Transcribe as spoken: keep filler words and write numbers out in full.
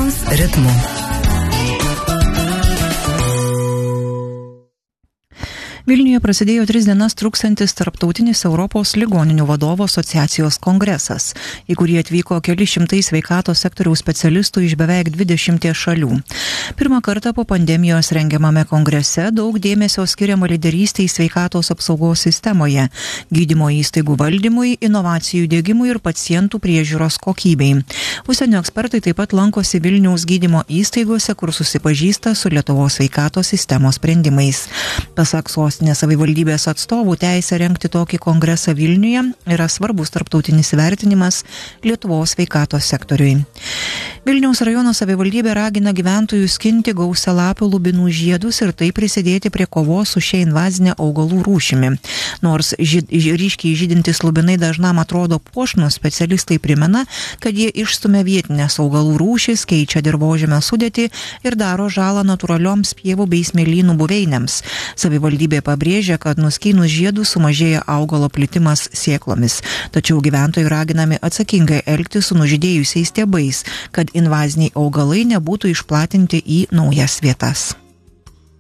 Vilniaus ritmu. Vilniuje prasidėjo tris dienas truksantis tarptautinis Europos ligoninių vadovų asociacijos kongresas, į kurį atvyko keli šimtai sveikatos sektoriaus specialistų iš beveik dvidešimties šalių. Pirmą kartą po pandemijos rengiamame kongrese daug dėmesio skiriama lyderystei sveikatos apsaugos sistemoje, gydymo įstaigų valdymui, inovacijų diegimui ir pacientų priežiūros kokybei. Užsienio ekspertai taip pat lankosi Vilniaus gydymo įstaigose, kur susipažįsta su Lietuvos sveikatos sistemos sprendimais. Pasak sostinės savivaldybės atstovų, teisė rengti tokį kongresą Vilniuje yra svarbus tarptautinis vertinimas Lietuvos sveikatos sektoriui. Vilniaus rajono savivaldybė ragina gyventojus skinti gausialapių lubinų žiedus ir taip prisidėti prie kovos su šia invazinė augalų rūšimi. Nors žyd, ryškiai žydintys lubinai dažnam atrodo puošnus, specialistai primena, kad jie išstumia vietinės augalų rūšis, keičia dirvožemio sudėtį ir daro žalą natūralioms pievų bei smėlynų buveinėms. Savivaldybė pabrėžia, kad nuskynus žiedus sumažėja augalo plitimas sėklomis. Tačiau gyventojai raginami atsakingai elgtis su nužydėjusiais stiebais, kad invaziniai augalai nebūtų išplatinti į naujas vietas.